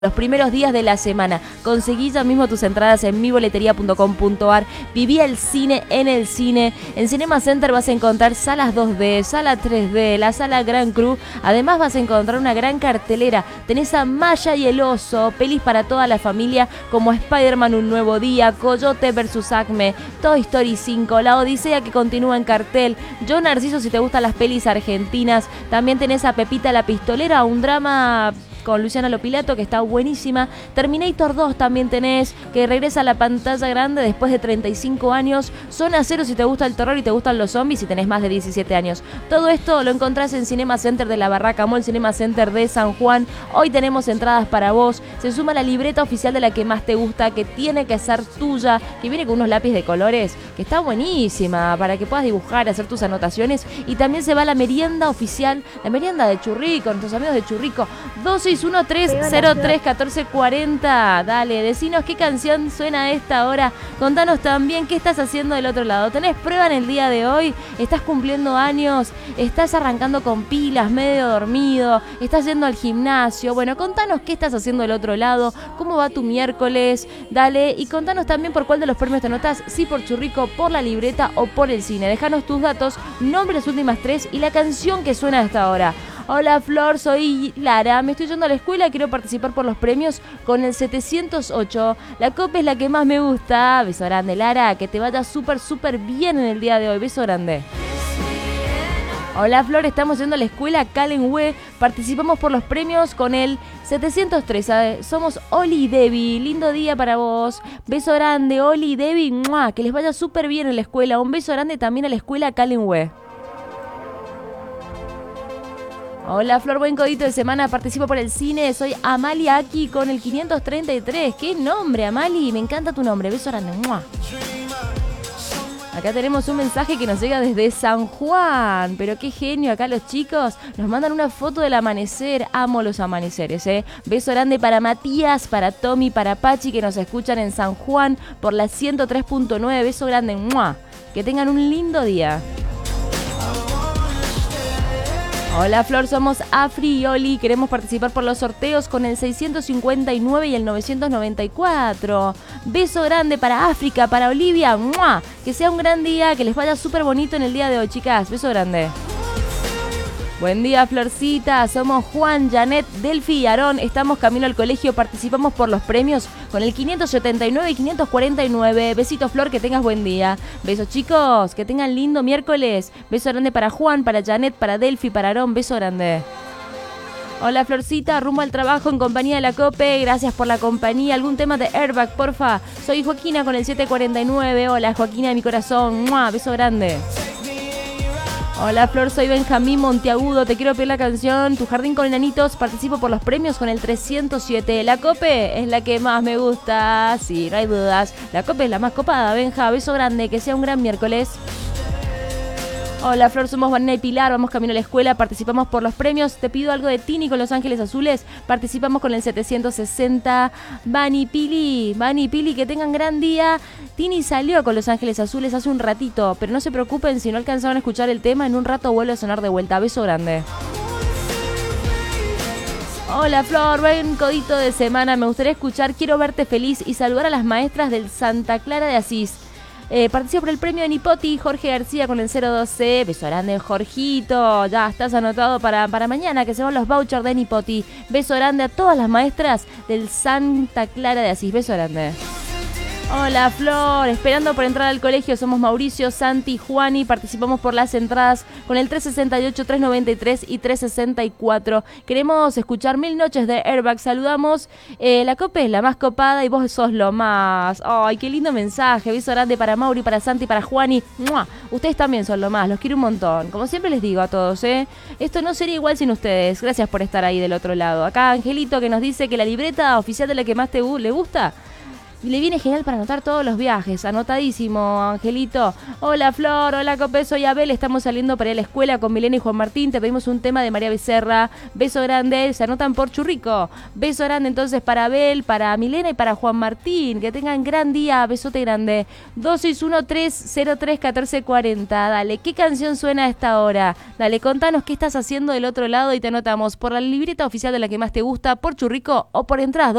Los primeros días de la semana. Conseguí ya mismo tus entradas en miboleteria.com.ar. Viví el cine en el cine. En Cinema Center vas a encontrar salas 2D, sala 3D, la sala Gran Cru. Además vas a encontrar una gran cartelera. Tenés a Maya y el oso, pelis para toda la familia como Spider-Man Un Nuevo Día, Coyote vs Acme, Toy Story 5, La Odisea que continúa en cartel, Yo Narciso si te gustan las pelis argentinas. También tenés a Pepita la Pistolera, un drama con Luciana Lopilato, que está buenísima. Terminator 2 también tenés, que regresa a la pantalla grande después de 35 años. Zona Cero si te gusta el terror y te gustan los zombies y tenés más de 17 años. Todo esto lo encontrás en Cinema Center de la Barraca Mall, Cinema Center de San Juan. Hoy tenemos entradas para vos. Se suma la libreta oficial de la que más te gusta, que tiene que ser tuya, que viene con unos lápices de colores, que está buenísima, para que puedas dibujar, hacer tus anotaciones. Y también se va la merienda oficial, la merienda de Churrico, nuestros amigos de Churrico. 261-303-1440. Dale, decinos qué canción suena a esta hora. Contanos también qué estás haciendo del otro lado. ¿Tenés prueba en el día de hoy? ¿Estás cumpliendo años? ¿Estás arrancando con pilas, medio dormido? ¿Estás yendo al gimnasio? Bueno, contanos qué estás haciendo del otro lado. ¿Cómo va tu miércoles? Dale, y contanos también por cuál de los premios te anotás. Si por Churrico, por la libreta o por el cine. Dejanos tus datos, nombre, las últimas tres y la canción que suena a esta hora. Hola Flor, soy Lara, me estoy yendo a la escuela, quiero participar por los premios con el 708. La copa es la que más me gusta. Beso grande Lara, que te vaya súper bien en el día de hoy. Beso grande. Hola Flor, estamos yendo a la escuela Calenhue, participamos por los premios con el 703. Somos Oli y Debbie, lindo día para vos. Beso grande Oli y Debbie, ¡mua! Que les vaya súper bien en la escuela. Un beso grande también a la escuela Calenhue. Hola Flor, buen codito de semana, participo por el cine, soy Amalia aquí con el 533. ¿Qué nombre, Amali? Me encanta tu nombre, beso grande. ¡Mua! Acá tenemos un mensaje que nos llega desde San Juan, pero qué genio, acá los chicos nos mandan una foto del amanecer. Amo los amaneceres, Beso grande para Matías, para Tommy, para Pachi que nos escuchan en San Juan por la 103.9. Beso grande, ¡mua! Que tengan un lindo día. Hola Flor, somos Afri y Oli, queremos participar por los sorteos con el 659 y el 994. Beso grande para África, para Olivia, ¡mua! Que sea un gran día, que les vaya súper bonito en el día de hoy, chicas. Beso grande. Buen día, Florcita. Somos Juan, Janet, Delphi y Aarón. Estamos camino al colegio. Participamos por los premios con el 579 y 549. Besitos, Flor. Que tengas buen día. Besos, chicos. Que tengan lindo miércoles. Beso grande para Juan, para Janet, para Delphi, para Aarón. Beso grande. Hola, Florcita. Rumbo al trabajo en compañía de la COPE. Gracias por la compañía. ¿Algún tema de Airbag, porfa? Soy Joaquina con el 749. Hola, Joaquina de mi corazón. ¡Mua! Beso grande. Hola Flor, soy Benjamín Monteagudo, te quiero pedir la canción Tu Jardín con Enanitos, participo por los premios con el 307. La Cope es la que más me gusta, sí, no hay dudas. La Cope es la más copada, Benja, beso grande, que sea un gran miércoles. Hola Flor, somos Vanina y Pilar, vamos camino a la escuela, participamos por los premios. Te pido algo de Tini con Los Ángeles Azules, participamos con el 760. Vani Pili, que tengan gran día. Tini salió con Los Ángeles Azules hace un ratito, pero no se preocupen si no alcanzaron a escuchar el tema, en un rato vuelve a sonar de vuelta. Beso grande. Hola Flor, buen codito de semana, me gustaría escuchar Quiero Verte Feliz y saludar a las maestras del Santa Clara de Asís. Participo por el premio de Nipoti, Jorge García con el 012. Beso grande, Jorgito. Ya estás anotado para mañana, que se van los vouchers de Nipoti. Beso grande a todas las maestras del Santa Clara de Asís. Beso grande. Hola Flor, esperando por entrar al colegio, somos Mauricio, Santi, Juani, participamos por las entradas con el 368, 393 y 364. Queremos escuchar 1000 noches de Airbag, saludamos, la Cope es la más copada y vos sos lo más. Ay, qué lindo mensaje, beso grande para Mauri, para Santi, para Juani. ¡Mua! Ustedes también son lo más, los quiero un montón, como siempre les digo a todos, esto no sería igual sin ustedes, gracias por estar ahí del otro lado. Acá Angelito que nos dice que la libreta oficial de la que más le gusta le viene genial para anotar todos los viajes. Anotadísimo, Angelito. Hola, Flor. Hola, Copé. Soy Abel. Estamos saliendo para ir a la escuela con Milena y Juan Martín. Te pedimos un tema de María Becerra. Beso grande. Se anotan por Churrico. Beso grande entonces para Abel, para Milena y para Juan Martín. Que tengan gran día. Besote grande. 261-303-1440. Dale, ¿qué canción suena a esta hora? Dale, contanos qué estás haciendo del otro lado y te anotamos por la libreta oficial de la que más te gusta, por Churrico o por entradas